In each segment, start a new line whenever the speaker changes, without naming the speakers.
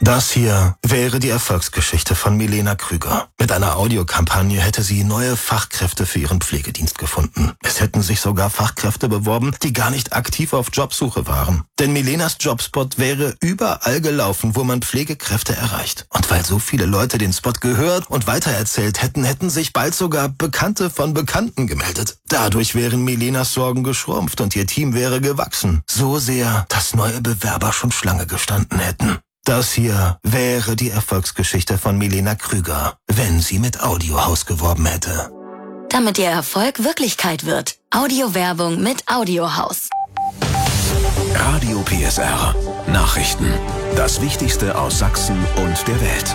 Das hier wäre die Erfolgsgeschichte von Milena Krüger. Mit einer Audiokampagne hätte sie neue Fachkräfte für ihren Pflegedienst gefunden. Es hätten sich sogar Fachkräfte beworben, die gar nicht aktiv auf Jobsuche waren. Denn Milenas Jobspot wäre überall gelaufen, wo man Pflegekräfte erreicht. Und weil so viele Leute den Spot gehört und weitererzählt hätten, hätten sich bald sogar Bekannte von Bekannten gemeldet. Dadurch wären Milenas Sorgen geschrumpft und ihr Team wäre gewachsen. So sehr, dass neue Bewerber schon Schlange gestanden hätten. Das hier wäre die Erfolgsgeschichte von Milena Krüger, wenn sie mit Audiohaus geworben hätte.
Damit ihr Erfolg Wirklichkeit wird. Audiowerbung mit Audiohaus.
Radio PSR. Nachrichten. Das Wichtigste aus Sachsen und der Welt.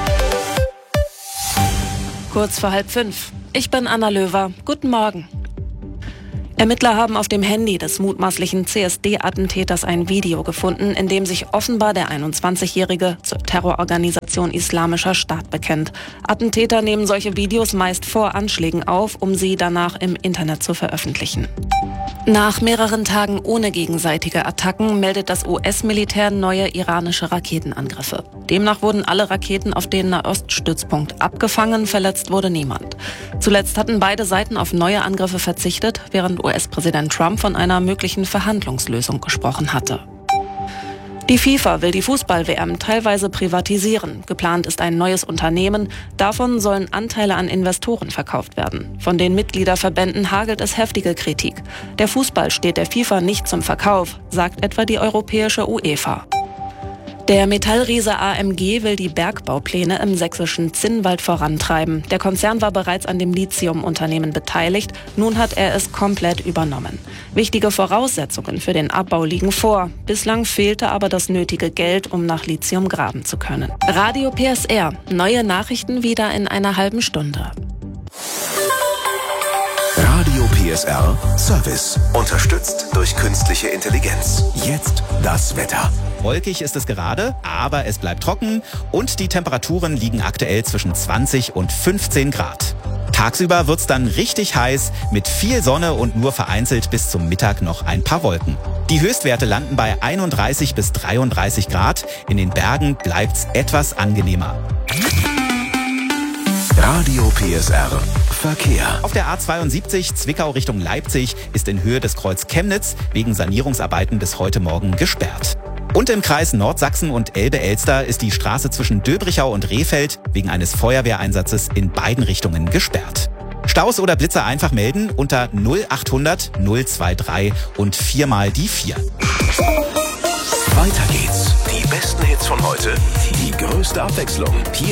Kurz vor 4:30. Ich bin Anna Löwer. Guten Morgen. Ermittler haben auf dem Handy des mutmaßlichen CSD-Attentäters ein Video gefunden, in dem sich offenbar der 21-Jährige zur Terrororganisation Islamischer Staat bekennt. Attentäter nehmen solche Videos meist vor Anschlägen auf, um sie danach im Internet zu veröffentlichen. Nach mehreren Tagen ohne gegenseitige Attacken meldet das US-Militär neue iranische Raketenangriffe. Demnach wurden alle Raketen auf den Nahoststützpunkt abgefangen, verletzt wurde niemand. Zuletzt hatten beide Seiten auf neue Angriffe verzichtet, während US-Präsident Trump von einer möglichen Verhandlungslösung gesprochen hatte. Die FIFA will die Fußball-WM teilweise privatisieren. Geplant ist ein neues Unternehmen. Davon sollen Anteile an Investoren verkauft werden. Von den Mitgliederverbänden hagelt es heftige Kritik. Der Fußball steht der FIFA nicht zum Verkauf, sagt etwa die europäische UEFA. Der Metallriese AMG will die Bergbaupläne im sächsischen Zinnwald vorantreiben. Der Konzern war bereits an dem Lithiumunternehmen beteiligt. Nun hat er es komplett übernommen. Wichtige Voraussetzungen für den Abbau liegen vor. Bislang fehlte aber das nötige Geld, um nach Lithium graben zu können. Radio PSR. Neue Nachrichten wieder in einer halben Stunde.
Radio PSR Service. Unterstützt durch künstliche Intelligenz. Jetzt das Wetter.
Wolkig ist es gerade, aber es bleibt trocken und die Temperaturen liegen aktuell zwischen 20 und 15 Grad. Tagsüber wird's dann richtig heiß mit viel Sonne und nur vereinzelt bis zum Mittag noch ein paar Wolken. Die Höchstwerte landen bei 31 bis 33 Grad. In den Bergen bleibt's etwas angenehmer.
Radio PSR Verkehr.
Auf der A72 Zwickau Richtung Leipzig ist in Höhe des Kreuz Chemnitz wegen Sanierungsarbeiten bis heute Morgen gesperrt. Und im Kreis Nordsachsen und Elbe-Elster ist die Straße zwischen Döbrichau und Rehfeld wegen eines Feuerwehreinsatzes in beiden Richtungen gesperrt. Staus oder Blitzer einfach melden unter 0800 023 und 4 mal die 4.
Weiter geht's. Die besten Hits von heute, die größte Abwechslung. Hier